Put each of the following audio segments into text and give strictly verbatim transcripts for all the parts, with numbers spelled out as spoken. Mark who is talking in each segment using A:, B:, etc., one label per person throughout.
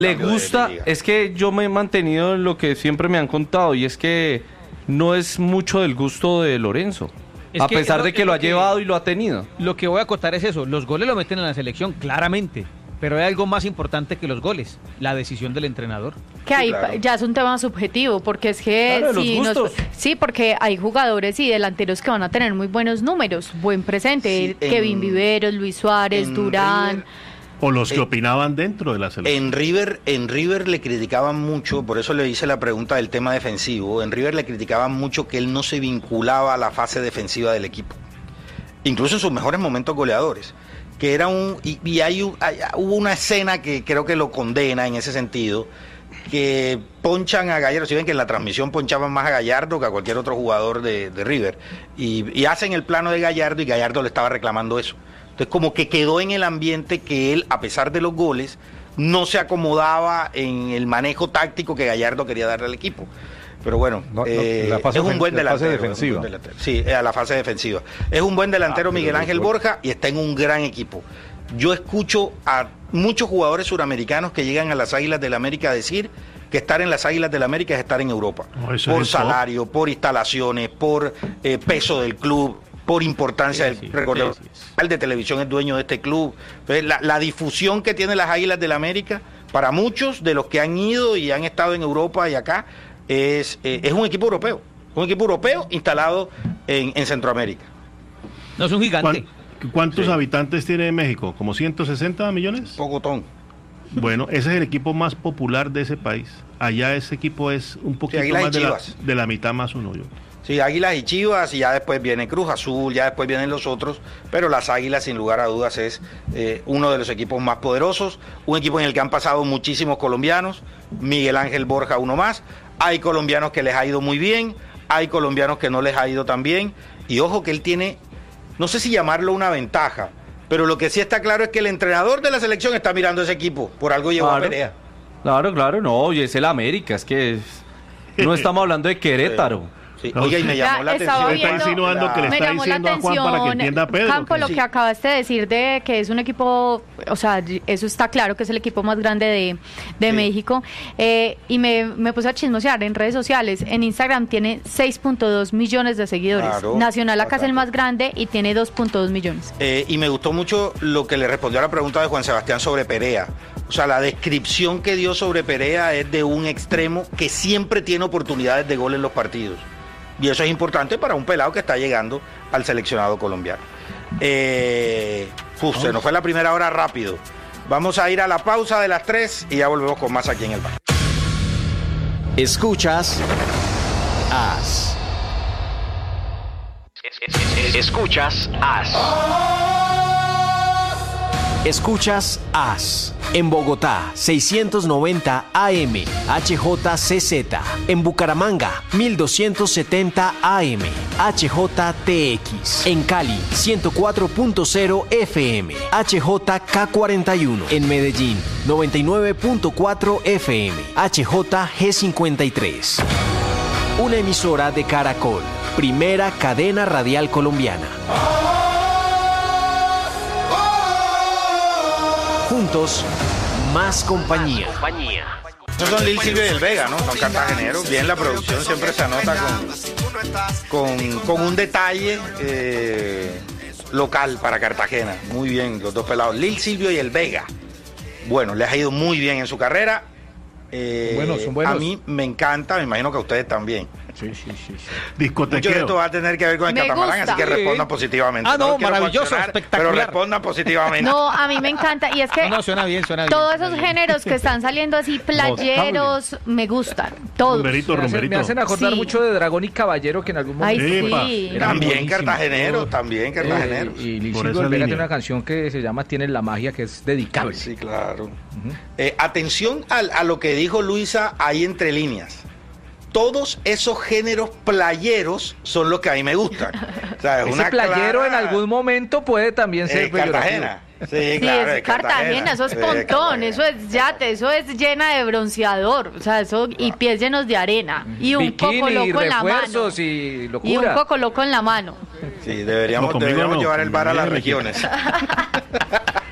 A: Le gusta, de, de es que yo me he mantenido en lo que siempre me han contado, y es que no es mucho del gusto de Lorenzo. Es a que, pesar de que lo, lo ha que, llevado y lo ha tenido.
B: Lo que voy a acotar es eso, los goles lo meten en la selección, claramente. Pero hay algo más importante que los goles, la decisión del entrenador.
C: Que ahí
B: sí, claro.
C: ya es un tema subjetivo, porque es que
A: claro,
C: si
A: los
C: nos, sí, porque hay jugadores y delanteros que van a tener muy buenos números, buen presente, sí, Kevin en, Viveros, Luis Suárez, Durán.
D: River, o los que en, opinaban dentro de la selección.
E: En River, en River le criticaban mucho, por eso le hice la pregunta del tema defensivo. En River le criticaban mucho que él no se vinculaba a la fase defensiva del equipo, incluso en sus mejores momentos goleadores. Que era un y, y hay, un, hay hubo una escena que creo que lo condena en ese sentido, que ponchan a Gallardo, si ven que en la transmisión ponchaban más a Gallardo que a cualquier otro jugador de, de River, y, y hacen el plano de Gallardo y Gallardo le estaba reclamando eso. Entonces como que quedó en el ambiente que él, a pesar de los goles, no se acomodaba en el manejo táctico que Gallardo quería darle al equipo. Pero bueno, no, no, eh, la fase es un buen delantero.
D: La fase defensiva.
E: Un delantero. Sí, a la fase defensiva. Es un buen delantero ah, Miguel Ángel Borja y está en un gran equipo. Yo escucho a muchos jugadores suramericanos que llegan a las Águilas del América decir que estar en las Águilas del América es estar en Europa. No, por salario, por instalaciones, por eh, peso del club, por importancia sí, del sí, recordemos, sí, sí. El de televisión es dueño de este club. Entonces, la, la difusión que tienen las Águilas del América, para muchos de los que han ido y han estado en Europa y acá, Es, eh, es un equipo europeo, un equipo europeo instalado en, en Centroamérica.
B: No es un gigante.
D: ¿Cuántos sí. habitantes tiene México? ¿Como ciento sesenta millones?
E: Pocotón.
D: Bueno, ese es el equipo más popular de ese país. Allá ese equipo es un poquito sí, más de la, de la mitad más uno yo.
E: Sí, Águilas y Chivas, y ya después viene Cruz Azul, ya después vienen los otros, pero las Águilas sin lugar a dudas es eh, uno de los equipos más poderosos, un equipo en el que han pasado muchísimos colombianos, Miguel Ángel Borja uno más. Hay colombianos que les ha ido muy bien, hay colombianos que no les ha ido tan bien, y ojo que él tiene, no sé si llamarlo una ventaja, pero lo que sí está claro es que el entrenador de la selección está mirando ese equipo, por algo llevó
A: claro,
E: a Perea.
A: Claro, claro, no, y es el América, es que es, no estamos hablando de Querétaro.
E: Sí. Oiga, y me llamó
C: ya,
E: la atención.
C: Viendo,
D: está insinuando la... que le está diciendo a Juan para que entienda a Pedro.
C: Campo, lo
D: sí.
C: que acabaste de decir de que es un equipo, o sea, eso está claro que es el equipo más grande de, de sí. México. Eh, y me, me puse a chismosear en redes sociales. En Instagram tiene seis punto dos millones de seguidores. Claro, Nacional acá es el más grande y tiene dos punto dos millones.
E: Eh, y me gustó mucho lo que le respondió a la pregunta de Juan Sebastián sobre Perea. O sea, la descripción que dio sobre Perea es de un extremo que siempre tiene oportunidades de gol en los partidos. Y eso es importante para un pelado que está llegando al seleccionado colombiano. Eh, uf, se nos fue la primera hora rápido. Vamos a ir a la pausa de las tres y ya volvemos con más aquí en el bar.
F: Escuchas As. Escuchas As. Escuchas As. En Bogotá, seiscientos noventa A M, H J C Z. En Bucaramanga, mil doscientos setenta A M, H J T X. En Cali, ciento cuatro punto cero F M, H J K cuarenta y uno. En Medellín, noventa y nueve punto cuatro F M, H J G cincuenta y tres. Una emisora de Caracol, primera cadena radial colombiana. Juntos, más compañía.
E: Estos son Lil Silvio y el Vega, ¿no? Son cartageneros. Bien, la producción siempre se anota con, con, con un detalle eh, local para Cartagena. Muy bien, los dos pelados. Lil Silvio y el Vega. Bueno, les ha ido muy bien en su carrera. Eh,
B: son buenos, son buenos.
E: A mí me encanta, me imagino que a ustedes también.
D: Sí, sí, sí. sí. Discotequeo.
E: Mucho de esto va a tener que ver con el
C: me
E: catamarán,
C: gusta.
E: así que respondan positivamente.
B: Ah, no,
E: no
B: maravilloso, espectacular.
E: Pero respondan positivamente.
C: No, a mí me encanta. Y es que
B: no, no, suena bien, suena bien.
C: todos
B: suena
C: esos
B: bien.
C: géneros que están saliendo así, playeros, me gustan. Todos.
D: Rumberito,
G: me, hacen,
D: rumberito.
G: me hacen acordar
C: Sí.
G: mucho de Dragón y Caballero, que en algún momento...
C: Ay,
D: Epa.
C: sí.
E: También cartageneros, también cartageneros.
G: Eh, y Lil
D: Por
G: Silvio
D: esa
G: Vega
D: línea.
G: tiene una canción que se llama Tienes la magia, que es dedicable.
E: Sí, claro. Uh-huh. eh, atención a, a lo que dijo Luisa ahí entre líneas. Todos esos géneros playeros son los que a mí me gustan. O sea, es
G: Ese
E: una
G: playero
E: clara,
G: en algún momento puede también ser
E: eh, Cartagena. Sí,
C: Sí,
E: claro,
C: es Cartagena, eso es
E: Sí,
C: pontón,
E: Cartagena.
C: eso es yate, eso es llena de bronceador, o sea, eso y pies llenos de arena y un
G: Bikini,
C: coco loco en la mano
G: refuerzos y locura.
C: y un coco loco en la mano.
E: Sí, deberíamos,
D: No, conmigo
E: deberíamos
D: no,
E: llevar el bar a las
D: conmigo no.
E: regiones.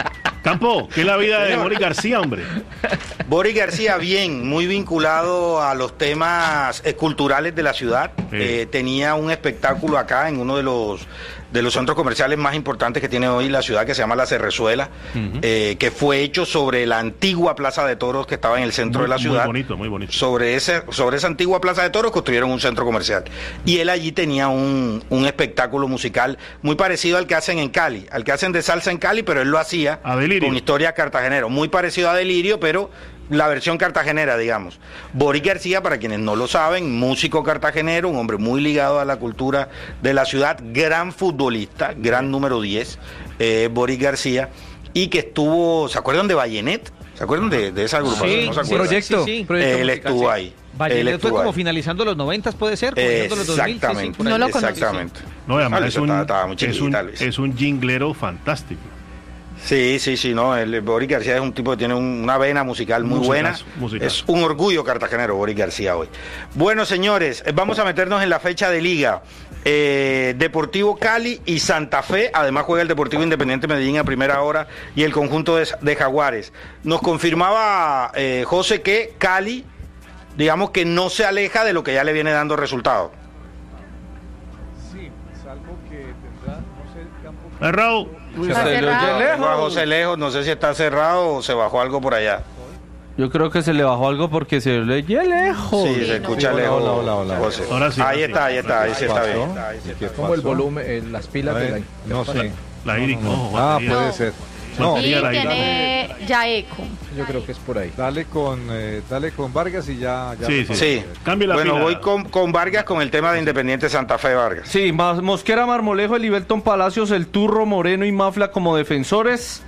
D: Campo, ¿qué es la vida de Boris García, hombre?
E: Boris García, bien, muy vinculado a los temas eh, culturales de la ciudad. Sí. Eh, tenía un espectáculo acá en uno de los de los centros comerciales más importantes que tiene hoy la ciudad, que se llama La Cerrezuela, uh-huh. eh, que fue hecho sobre la antigua Plaza de Toros que estaba en el centro
D: muy,
E: de la ciudad.
D: Muy bonito, muy bonito.
E: Sobre, ese, sobre esa antigua Plaza de Toros construyeron un centro comercial. Y él allí tenía un, un espectáculo musical muy parecido al que hacen en Cali, al que hacen de salsa en Cali, pero él lo hacía con historia cartagenero. Muy parecido a Delirio, pero la versión cartagenera, digamos. Boris García, para quienes no lo saben, músico cartagenero, un hombre muy ligado a la cultura de la ciudad, gran futbolista, gran número diez, eh, Boris García, y que estuvo, ¿se acuerdan de Vallenet? ¿Se acuerdan de, de esa agrupación?
B: Sí,
E: ¿No se
B: sí,
E: acuerdan?
B: proyecto. Sí, sí. proyecto
E: Él
B: musical,
E: estuvo
B: sí.
E: ahí.
B: Vallenet fue como
E: ahí.
B: finalizando los noventas, puede ser,
E: Exactamente,
B: los dos mil, sí, sí,
C: no lo
E: exactamente.
D: No, además es, un,
E: estaba, estaba muy
D: es, un,
E: tal vez.
D: es un jinglero fantástico.
E: Sí, sí, sí, no, el Boris García es un tipo que tiene una vena musical muy
D: Musicas,
E: buena.
D: musical.
E: Es un orgullo cartagenero Boris García hoy. Bueno, señores, vamos a meternos en la fecha de liga. Eh, Deportivo Cali y Santa Fe, además juega el Deportivo Independiente Medellín a primera hora y el conjunto de, de Jaguares. Nos confirmaba eh, José que Cali, digamos que no se aleja de lo que ya le viene dando resultado.
H: Sí, salvo que tendrá, no sé, el campo...
D: Errado.
C: Está cerrado.
E: Lejos. A José lejos, no sé si está cerrado o se bajó algo por allá.
A: Yo creo que se le bajó algo porque se le oye lejos.
E: Sí, se escucha lejos.
H: Hola, hola, hola.
E: José.
D: Ahora sí,
E: ahí
D: ahora
E: está,
D: sí.
E: ahí está, ahí sí está bien.
H: ¿Qué
G: Como el
H: pasó?
G: volumen, eh, las pilas
H: A
G: de
H: ver,
G: la...
H: no sé.
D: La Iris,
H: No, no,
D: ojo,
H: no. Ah,
D: batería.
H: puede
C: No.
H: ser.
D: No,
C: Y
D: batería, la Iris.
C: tiene ya eco.
G: Yo creo que es por ahí.
H: Dale con, eh, dale con Vargas y ya... ya
D: Sí,
H: me
D: sí.
E: Sí.
D: Cambie la
E: Bueno,
D: pila.
E: voy con, con Vargas con el tema de Independiente Santa Fe Vargas.
A: Sí, más Mosquera, Marmolejo, Elivelton Palacios, El Turro, Moreno y Mafla como defensores.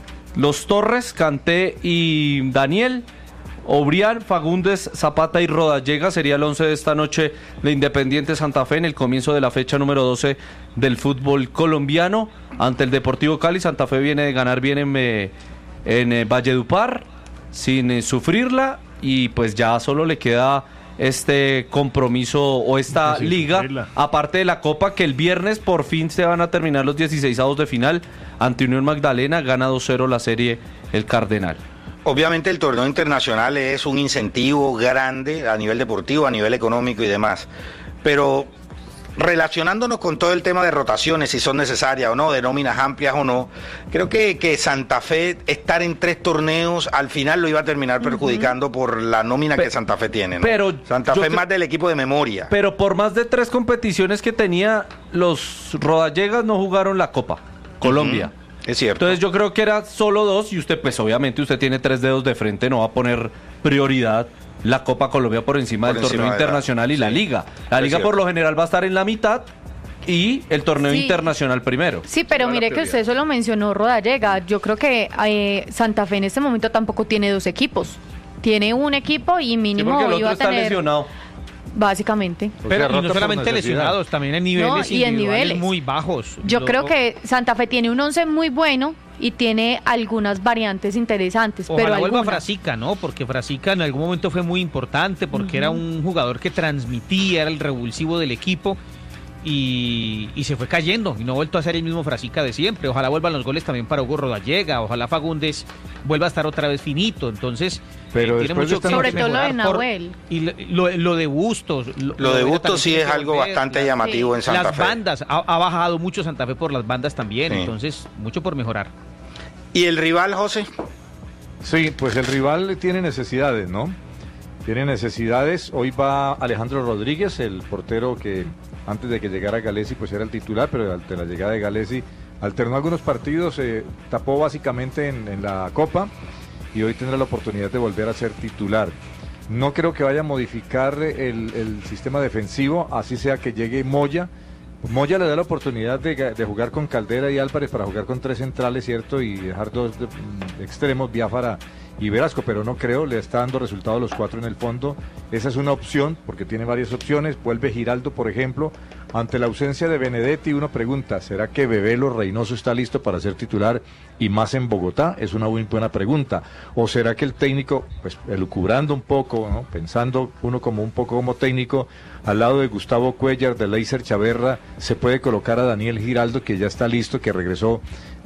A: Los Torres, Canté y Daniel. Obrián, Fagundes, Zapata y Rodallega sería el once de esta noche de Independiente Santa Fe en el comienzo de la fecha número doce del fútbol colombiano ante el Deportivo Cali. Santa Fe viene de ganar bien en, eh, en eh, Valledupar sin eh, sufrirla y pues ya solo le queda este compromiso o esta
D: Sí,
A: liga,
D: sufrirla.
A: aparte de la Copa, que el viernes por fin se van a terminar los dieciseisavos de final ante Unión Magdalena. Gana dos cero la serie el Cardenal.
E: Obviamente el torneo internacional es un incentivo grande a nivel deportivo, a nivel económico y demás, pero relacionándonos con todo el tema de rotaciones, si son necesarias o no, de nóminas amplias o no, creo que, que Santa Fe estar en tres torneos al final lo iba a terminar perjudicando uh-huh. por la nómina
A: Pe-
E: que Santa Fe tiene, ¿no?
A: pero
E: Santa
A: yo
E: Fe es
A: cre-
E: más del equipo de memoria.
A: Pero por más de tres competiciones que tenía, los Rodallegas no jugaron la Copa Colombia.
E: Uh-huh. Es cierto.
A: Entonces yo creo que era solo dos y usted pues obviamente usted tiene tres dedos de frente, no va a poner prioridad la Copa Colombia por encima
E: Por
A: del
E: encima
A: torneo
E: de la-
A: internacional y
E: sí.
A: la Liga. La
E: Es
A: Liga
E: cierto.
A: por lo general va a estar en la mitad y el torneo
C: Sí.
A: internacional primero.
C: Sí, pero
G: Sí,
C: mire
G: la
C: que usted solo mencionó Rodallega. Yo creo que eh, Santa Fe en este momento tampoco tiene dos equipos. Tiene un equipo y
A: Sí,
C: mínimo
A: porque el
C: iba
A: otro
C: a
A: está
C: tener,
A: lesionado.
C: básicamente.
H: O
B: Pero
H: sea,
B: y
H: roto
B: no
H: por
B: solamente
H: necesidad.
B: lesionados, también en niveles
C: No, y en
B: individuales
C: niveles.
B: muy bajos.
C: Yo
B: Lo-
C: creo que Santa Fe tiene un once muy bueno y tiene algunas variantes interesantes,
B: Ojalá
C: pero
B: vuelva
C: algunas.
B: Frasica, ¿no? Porque Frasica en algún momento fue muy importante, porque era un jugador que transmitía, era el revulsivo del equipo y, y se fue cayendo y no ha vuelto a ser el mismo Frasica de siempre. Ojalá vuelvan los goles también para Hugo Rodallega, ojalá Fagundes vuelva a estar otra vez finito. Entonces,
H: Pero
B: eh, tiene
H: después de
B: mucho
H: esta
B: que
C: Sobre todo lo de
B: mejorar por-
C: Nahuel.
B: Y lo, lo- lo de Bustos.
E: Lo de Bustos
B: también
E: sí
B: tiene
E: es
B: que
E: algo
B: volver.
E: bastante
B: Las-
E: llamativo en Santa
B: Las
E: Fe.
B: bandas, ha, ha bajado mucho Santa Fe por las bandas también,
E: Sí.
B: entonces mucho por mejorar.
E: ¿Y el rival, José?
H: Sí, pues el rival tiene necesidades, ¿no? Tiene necesidades. Hoy va Alejandro Rodríguez, el portero que antes de que llegara Galesi pues era el titular, pero ante la llegada de Galesi alternó algunos partidos, eh, tapó básicamente en, en la Copa y hoy tendrá la oportunidad de volver a ser titular. No creo que vaya a modificar el, el sistema defensivo, así sea que llegue Moya. Moya le da la oportunidad de, de jugar con Caldera y Álvarez para jugar con tres centrales, ¿cierto? Y dejar dos de, de extremos, Biafara y Velasco, pero no creo, le está dando resultados los cuatro en el fondo. Esa es una opción, porque tiene varias opciones. Vuelve Giraldo, por ejemplo. Ante la ausencia de Benedetti, uno pregunta, ¿será que Bebelo Reynoso está listo para ser titular y más en Bogotá? Es una muy buena pregunta. ¿O será que el técnico, pues elucubrando un poco, ¿no? Pensando uno como un poco como técnico, al lado de Gustavo Cuellar, de Leiser Chaverra, se puede colocar a Daniel Giraldo, que ya está listo, que regresó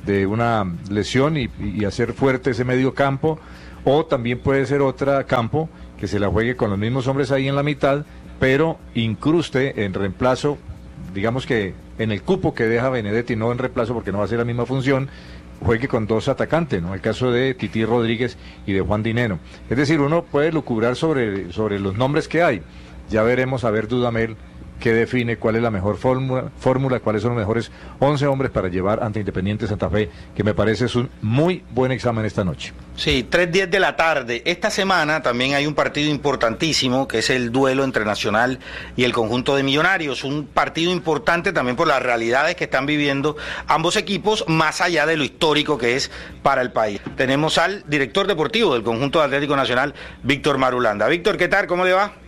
H: de una lesión y, y hacer fuerte ese medio campo, o también puede ser otra campo que se la juegue con los mismos hombres ahí en la mitad, pero incruste en reemplazo, digamos que en el cupo que deja Benedetti, no en reemplazo porque no va a ser la misma función, juegue con dos atacantes, ¿no? El caso de Tití Rodríguez y de Juan Dineno. Es decir, uno puede lucubrar sobre, sobre los nombres que hay. Ya veremos a ver Dudamel que define cuál es la mejor fórmula, fórmula, cuáles son los mejores once hombres para llevar ante Independiente Santa Fe, que me parece es un muy buen examen esta noche.
E: Sí, tres diez de la tarde. Esta semana también hay un partido importantísimo, que es el duelo entre Nacional y el conjunto de Millonarios. Un partido importante también por las realidades que están viviendo ambos equipos, más allá de lo histórico que es para el país. Tenemos al director deportivo del conjunto de Atlético Nacional, Víctor Marulanda. Víctor, ¿qué tal? ¿Cómo le va?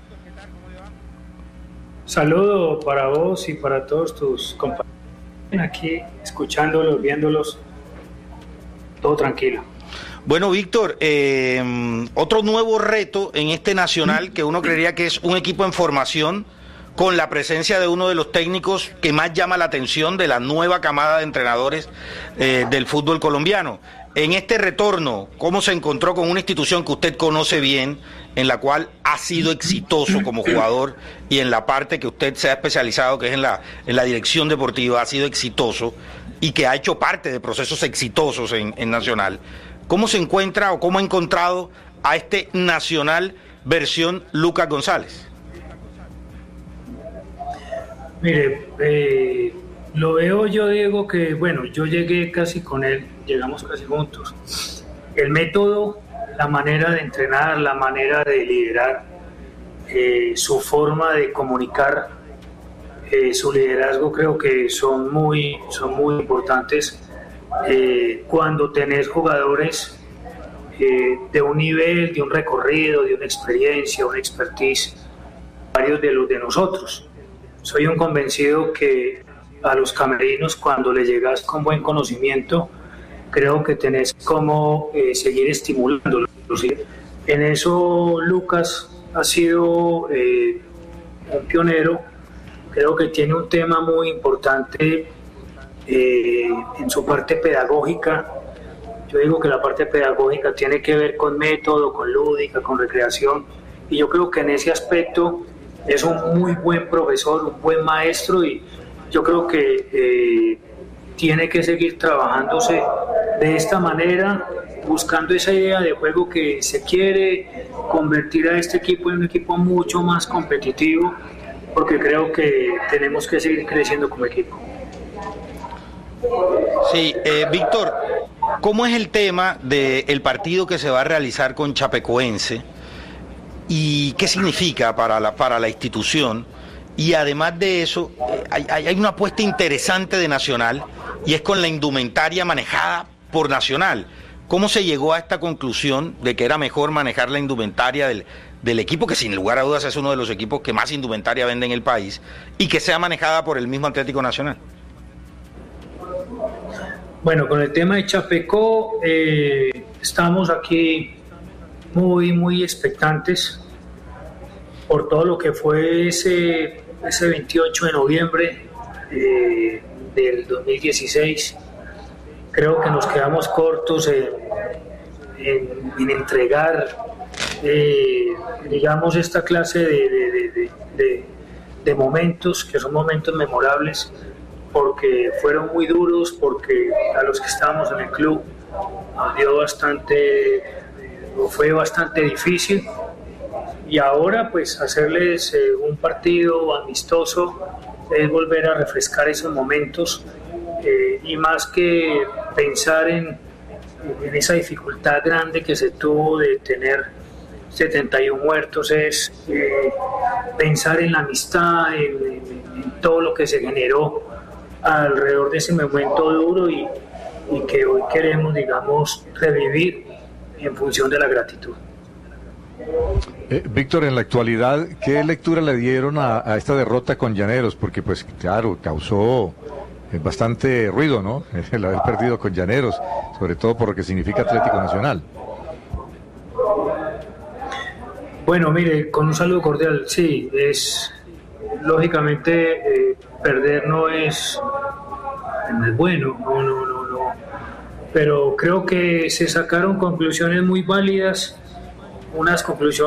I: Saludo para vos y para todos tus compañeros aquí, escuchándolos, viéndolos, todo tranquilo.
E: Bueno, Víctor, eh, otro nuevo reto en este Nacional, que uno creería que es un equipo en formación, con la presencia de uno de los técnicos que más llama la atención de la nueva camada de entrenadores eh, del fútbol colombiano. En este retorno, ¿cómo se encontró con una institución que usted conoce bien, en la cual ha sido exitoso como jugador y en la parte que usted se ha especializado, que es en la, en la dirección deportiva, ha sido exitoso y que ha hecho parte de procesos exitosos en, en Nacional? ¿Cómo se encuentra o cómo ha encontrado a este Nacional versión Lucas González?
I: Mire, eh, lo veo yo, Diego, que bueno, yo llegué casi con él, llegamos casi juntos. El método, la manera de entrenar, la manera de liderar, eh, su forma de comunicar, eh, su liderazgo, creo que son muy, son muy importantes eh, cuando tenés jugadores eh, de un nivel, de un recorrido, de una experiencia, una expertise, varios de los de nosotros. Soy un convencido que a los camerinos, cuando le llegas con buen conocimiento, creo que tenés como eh, seguir estimulándolos. En eso Lucas ha sido eh, un pionero. Creo que tiene un tema muy importante eh, en su parte pedagógica. Yo digo que la parte pedagógica tiene que ver con método, con lúdica, con recreación, y yo creo que en ese aspecto es un muy buen profesor, un buen maestro, y yo creo que eh, tiene que seguir trabajándose de esta manera, buscando esa idea de juego que se quiere convertir a este equipo en un equipo mucho más competitivo, porque creo que tenemos que seguir creciendo como equipo.
E: Sí, eh, Víctor, ¿cómo es el tema del partido que se va a realizar con Chapecoense y qué significa para la, para la institución? Y además de eso, hay, hay una apuesta interesante de Nacional, y es con la indumentaria manejada por Nacional. ¿Cómo se llegó a esta conclusión de que era mejor manejar la indumentaria del, del equipo, que sin lugar a dudas es uno de los equipos que más indumentaria vende en el país, y que sea manejada por el mismo Atlético Nacional?
I: Bueno, con el tema de Chapecó, eh, estamos aquí muy, muy expectantes por todo lo que fue ese, ese veintiocho de noviembre eh, del dos mil dieciséis. Creo que nos quedamos cortos en, en, en entregar, eh, digamos, esta clase de, de, de, de, de momentos, que son momentos memorables, porque fueron muy duros, porque a los que estábamos en el club nos dio bastante, fue bastante difícil. Y ahora pues hacerles eh, un partido amistoso es volver a refrescar esos momentos, eh, y más que pensar en, en esa dificultad grande que se tuvo de tener setenta y uno muertos, es eh, pensar en la amistad, en, en, en todo lo que se generó alrededor de ese momento duro, y, y que hoy queremos, digamos, revivir en función de la gratitud.
H: Eh, Víctor, en la actualidad, ¿qué lectura le dieron a, a esta derrota con Llaneros? Porque, pues, claro, causó eh, bastante ruido, ¿no? El haber perdido con Llaneros, sobre todo por lo que significa Atlético Nacional.
I: Bueno, mire, con un saludo cordial, sí, es lógicamente eh, perder no es, no es bueno, no, no, no, no, pero creo que se sacaron conclusiones muy válidas, unas conclusiones